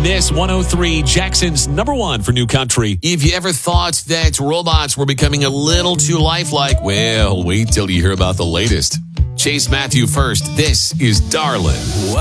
on this 103, Jackson's number one for new country. If you ever thought that robots were becoming a little too lifelike, well, wait till you hear about the latest. Chase Matthew first. This is Darlin'.